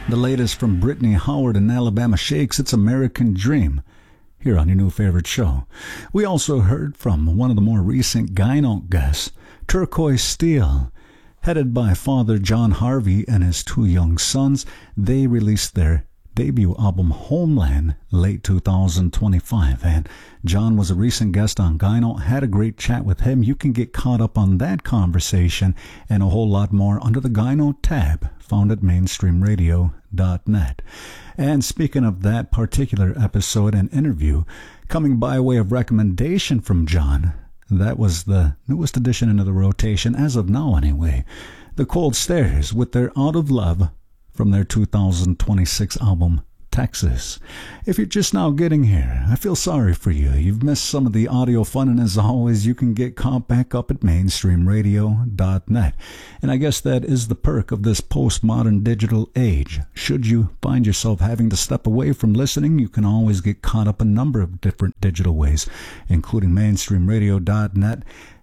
The latest from Brittany Howard and Alabama Shakes, It's American Dream, here on your new favorite show. We also heard from one of the more recent Gyno guests, Turquoise Steel. Headed by Father John Harvey and his two young sons, they released their debut album Homeland late 2025, and John was a recent guest on Gyno. Had a great chat with him. You can get caught up on that conversation and a whole lot more under the Gyno tab found at mainstreamradio.net. And speaking of that particular episode and interview, coming by way of recommendation from John, that was the newest addition into the rotation, as of now anyway, The Cold Stares with their Out of Love from their 2026 album, Texas. If you're just now getting here, I feel sorry for you. You've missed some of the audio fun, and as always, you can get caught back up at mainstreamradio.net. And I guess that is the perk of this postmodern digital age. Should you find yourself having to step away from listening, you can always get caught up a number of different digital ways, including mainstreamradio.net,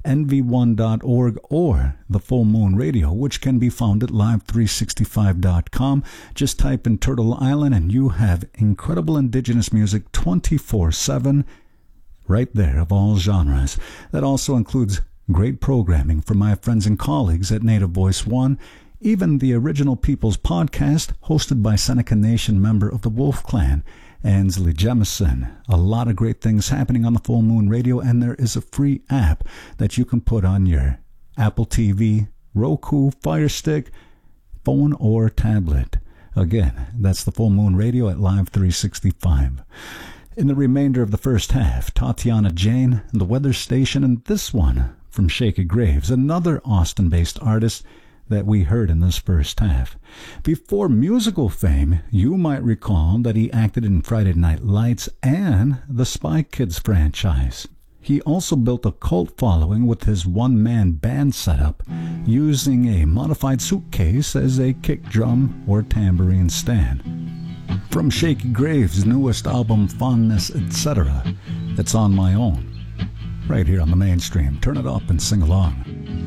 nv1.org, or the Full Moon Radio, which can be found at live365.com. Just type in Turtle Island and you have incredible indigenous music 24/7 right there, of all genres. That also includes great programming from my friends and colleagues at Native Voice One, even the Original Peoples podcast hosted by Seneca Nation member of the Wolf Clan, Ansley Jemison. A lot of great things happening on the Full Moon Radio, and there is a free app that you can put on your Apple TV, Roku, Fire Stick, phone, or tablet. Again, that's the Full Moon Radio at Live 365. In the remainder of the first half, Tatiana Jane, The Weather Station, and this one from Shaky Graves, another Austin-based artist that we heard in this first half. Before musical fame, you might recall that he acted in Friday Night Lights and the Spy Kids franchise. He also built a cult following with his one-man band setup, using a modified suitcase as a kick drum or tambourine stand. From Shaky Graves' newest album, Fondness, Etc., it's On My Own, right here on the Mainstream. Turn it up and sing along.